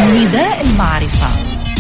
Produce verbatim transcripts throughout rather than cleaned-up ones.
نداء المعرفة.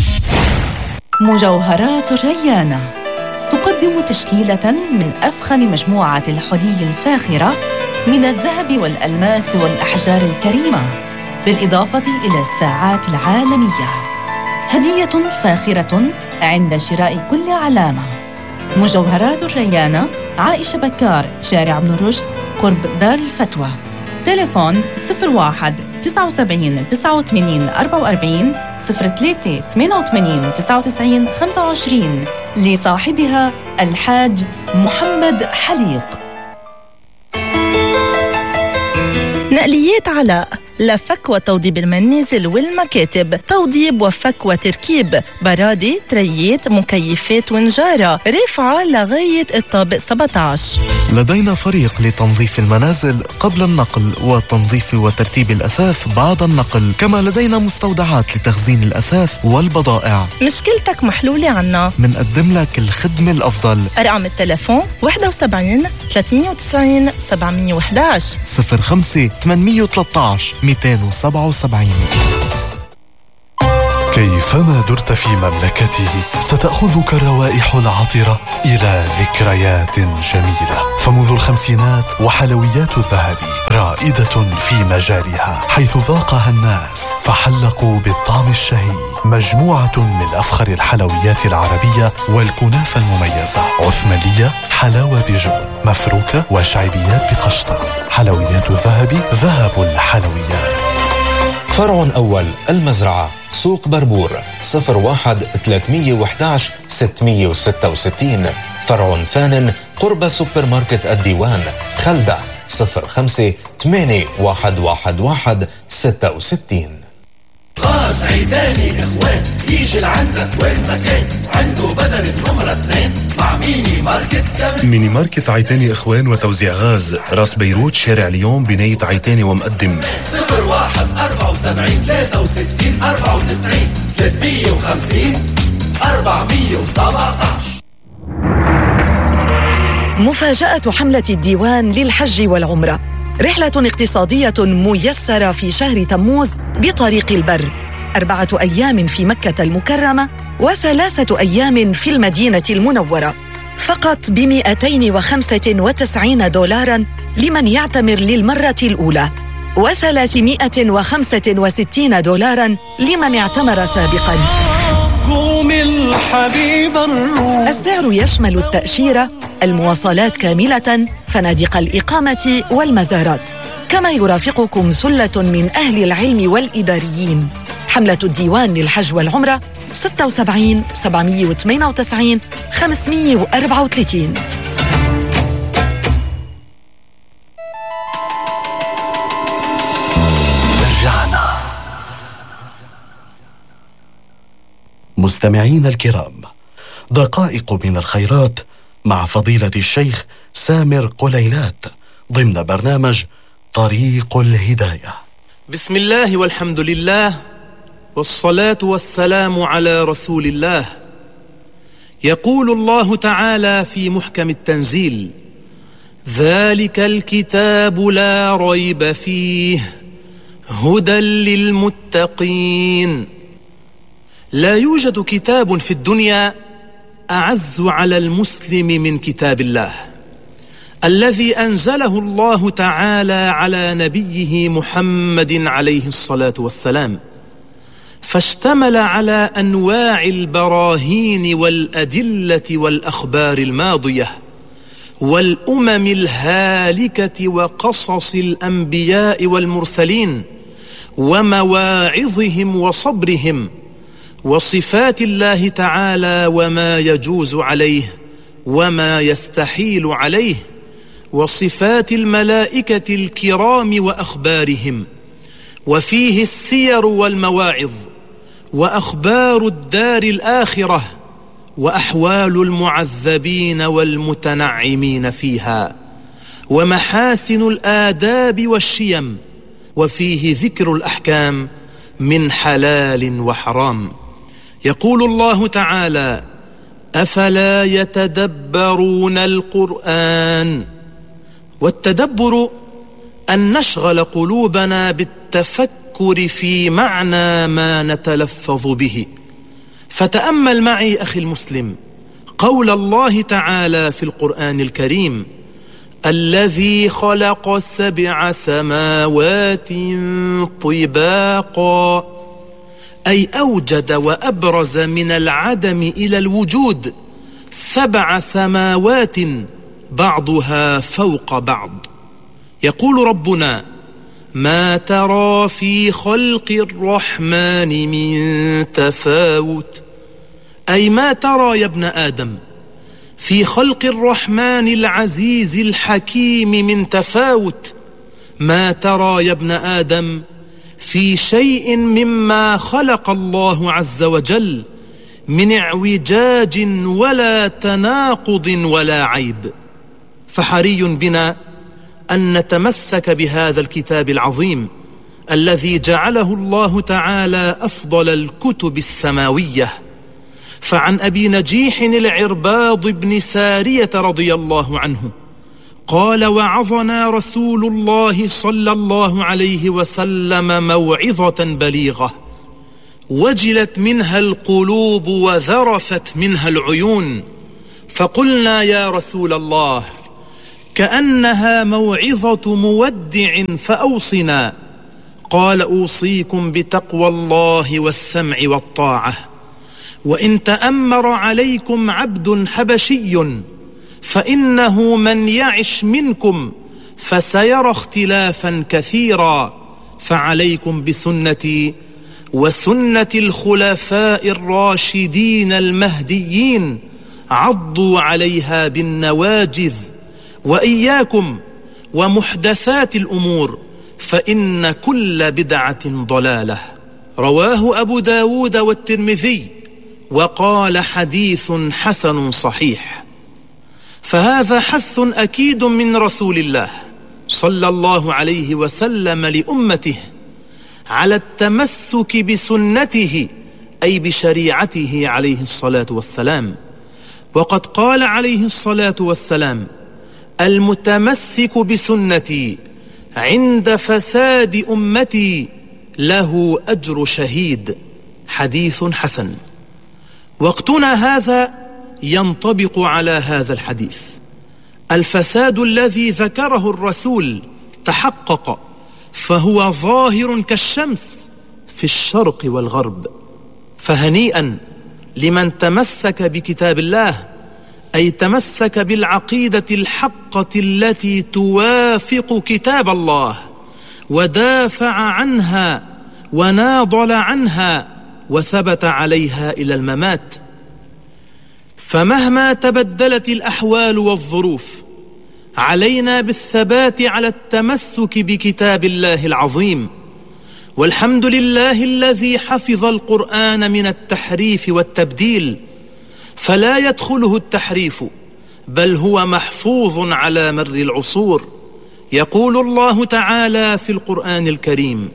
مجوهرات الريانة تقدم تشكيلة من أفخم مجموعة الحلي الفاخرة من الذهب والألماس والأحجار الكريمة، بالإضافة إلى الساعات العالمية. هدية فاخرة عند شراء كل علامة. مجوهرات الريانة، عائشة بكار، شارع ابن رشد، قرب دار الفتوى. تليفون صفر واحد تسعة وسبعين تسعة وثمانين أربعة وأربعين صفر ثلاثة ثمانية وثمانين تسعة وتسعين خمسة وعشرين، لصاحبها الحاج محمد حليق. نقليات علاء، لفك وتوضيب المنازل والمكاتب، توضيب وفك وتركيب، برادة، تريات، مكيفات ونجارة، رفعة لغاية الطابق سبعة عشر. لدينا فريق لتنظيف المنازل قبل النقل وتنظيف وترتيب الأثاث بعد النقل، كما لدينا مستودعات لتخزين الأثاث والبضائع. مشكلتك محلولة عنا، منقدم لك الخدمة الأفضل. أرقام التلفون واحد وسبعين ثلاثمية وتسعين سبعمية وإحدى عشر صفر خمسة ثمانمية وثلاثة عشر مئتين وسبعة وسبعين. كيفما درت في مملكته ستأخذك الروائح العطرة إلى ذكريات جميلة. فمنذ الخمسينات وحلويات الذهب رائدة في مجالها، حيث ذاقها الناس فحلقوا بالطعم الشهي. مجموعة من أفخر الحلويات العربية والكنافة المميزة: عثمانية، حلاوة بجبن، مفروكة، وشعبيات بقشطة. حلويات الذهب، ذهب الحلويات. فرع أول المزرعة، سوق بربور، صفر واحد ثلاثمية وإحدى عشر ستمية وستة وستين. فرع ثان قرب سوبر ماركت الديوان، خلدة، صفر خمسة ثمانية واحد واحد واحد ستة وستين. غاز عيداني اخوان، يجي لعندك وين ما كان، عنده بدل النمرة اثنين مع ميني ماركت كمان. ميني ماركت عيتاني اخوان وتوزيع غاز، راس بيروت، شارع اليوم، بناية عيتاني، ومقدم صفر واحد أربعة وسبعين ثلاثة وستين أربعة وتسعين ثلاثمية وخمسين أربعمية وسبعة عشر. مفاجأة حملة الديوان للحج والعمرة، رحلة اقتصادية ميسرة في شهر تموز بطريق البر، أربعة أيام في مكة المكرمة وثلاثة أيام في المدينة المنورة، فقط بمئتين وخمسة وتسعين دولاراً لمن يعتمر للمرة الأولى، وثلاثمائة وخمسة وستين دولاراً لمن اعتمر سابقاً. السعر يشمل التأشيرة، المواصلات كاملة، فنادق الإقامة والمزارات، كما يرافقكم سلة من أهل العلم والإداريين. حملة الديوان للحج والعمرة ستة وسبعين سبعمية وثمانية وتسعين خمسمية وأربعة وثلاثين. رجعنا. مستمعين الكرام، دقائق من الخيرات مع فضيلة الشيخ سامر قليلات ضمن برنامج طريق الهداية. بسم الله والحمد لله والصلاة والسلام على رسول الله. يقول الله تعالى في محكم التنزيل: ذلك الكتاب لا ريب فيه هدى للمتقين. لا يوجد كتاب في الدنيا أعز على المسلم من كتاب الله الذي أنزله الله تعالى على نبيه محمد عليه الصلاة والسلام، فاشتمل على أنواع البراهين والأدلة والأخبار الماضية والأمم الهالكة وقصص الأنبياء والمرسلين ومواعظهم وصبرهم وصفات الله تعالى وما يجوز عليه وما يستحيل عليه، وصفات الملائكة الكرام وأخبارهم، وفيه السير والمواعظ وأخبار الدار الآخرة وأحوال المعذبين والمتنعمين فيها ومحاسن الآداب والشيم، وفيه ذكر الأحكام من حلال وحرام. يقول الله تعالى: أفلا يتدبرون القرآن؟ والتدبر أن نشغل قلوبنا بالتفكر التفكر في معنى ما نتلفظ به. فتأمل معي أخي المسلم قول الله تعالى في القرآن الكريم: الذي خلق سبع سماوات طباقا، أي أوجد وأبرز من العدم إلى الوجود سبع سماوات بعضها فوق بعض. يقول ربنا: ما ترى في خلق الرحمن من تفاوت، أي ما ترى يا ابن آدم في خلق الرحمن العزيز الحكيم من تفاوت، ما ترى يا ابن آدم في شيء مما خلق الله عز وجل من اعوجاج ولا تناقض ولا عيب. فحري بنا أن نتمسك بهذا الكتاب العظيم الذي جعله الله تعالى أفضل الكتب السماوية. فعن أبي نجيح العرباض بن سارية رضي الله عنه قال: وعظنا رسول الله صلى الله عليه وسلم موعظة بليغة وجلت منها القلوب وذرفت منها العيون، فقلنا: يا رسول الله، كأنها موعظة مودع فأوصنا. قال: أوصيكم بتقوى الله والسمع والطاعة، وإن تأمر عليكم عبد حبشي فإنه من يعش منكم فسيرى اختلافا كثيرا، فعليكم بسنتي وسنة الخلفاء الراشدين المهديين، عضوا عليها بالنواجذ، وإياكم ومحدثات الأمور فإن كل بدعة ضلالة. رواه أبو داود والترمذي وقال: حديث حسن صحيح. فهذا حث أكيد من رسول الله صلى الله عليه وسلم لأمته على التمسك بسنته، أي بشريعته عليه الصلاة والسلام. وقد قال عليه الصلاة والسلام: المتمسك بسنتي عند فساد أمتي له أجر شهيد. حديث حسن. وقتنا هذا ينطبق على هذا الحديث. الفساد الذي ذكره الرسول تحقق، فهو ظاهر كالشمس في الشرق والغرب. فهنيئا لمن تمسك بكتاب الله، أي تمسك بالعقيدة الحقة التي توافق كتاب الله، ودافع عنها وناضل عنها وثبت عليها إلى الممات. فمهما تبدلت الأحوال والظروف، علينا بالثبات على التمسك بكتاب الله العظيم. والحمد لله الذي حفظ القرآن من التحريف والتبديل، فلا يدخله التحريف، بل هو محفوظ على مر العصور. يقول الله تعالى في القرآن الكريم: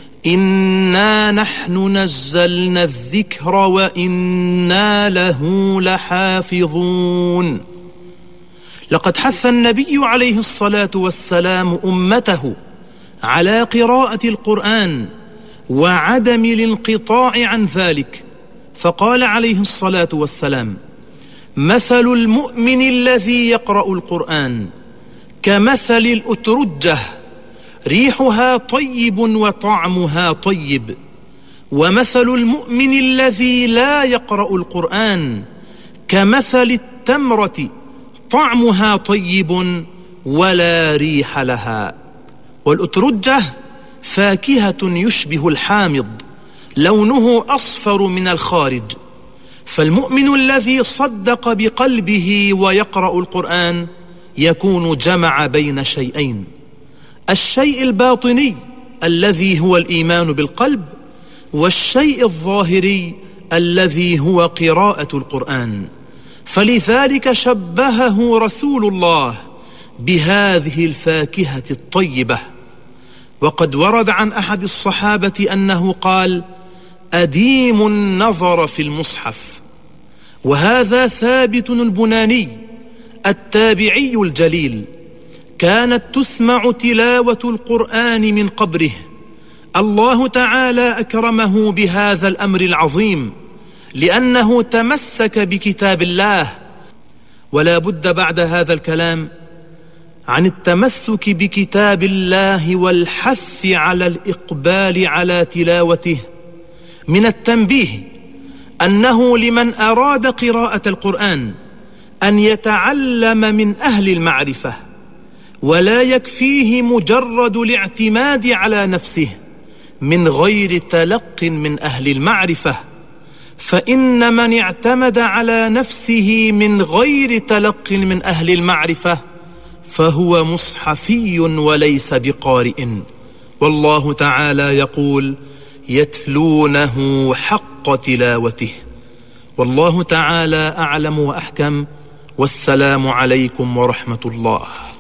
إنا نحن نزلنا الذكر وإنا له لحافظون. لقد حث النبي عليه الصلاة والسلام أمته على قراءة القرآن وعدم الانقطاع عن ذلك، فقال عليه الصلاة والسلام: مثل المؤمن الذي يقرأ القرآن كمثل الأترجة، ريحها طيب وطعمها طيب، ومثل المؤمن الذي لا يقرأ القرآن كمثل التمرة، طعمها طيب ولا ريح لها. والأترجة فاكهة يشبه الحامض، لونه أصفر من الخارج. فالمؤمن الذي صدق بقلبه ويقرأ القرآن يكون جمع بين شيئين: الشيء الباطني الذي هو الإيمان بالقلب، والشيء الظاهري الذي هو قراءة القرآن. فلذلك شبهه رسول الله بهذه الفاكهة الطيبة. وقد ورد عن أحد الصحابة أنه قال: أديم النظر في المصحف. وهذا ثابت البناني التابعي الجليل، كانت تسمع تلاوة القرآن من قبره، الله تعالى أكرمه بهذا الأمر العظيم لأنه تمسك بكتاب الله. ولا بد بعد هذا الكلام عن التمسك بكتاب الله والحث على الإقبال على تلاوته من التنبيه أنه لمن أراد قراءة القرآن أن يتعلم من أهل المعرفة، ولا يكفيه مجرد الاعتماد على نفسه من غير تلق من أهل المعرفة، فإن من اعتمد على نفسه من غير تلق من أهل المعرفة فهو مصحفي وليس بقارئ. والله تعالى يقول: يتلونه حق تلاوته. والله تعالى أعلم وأحكم، والسلام عليكم ورحمة الله.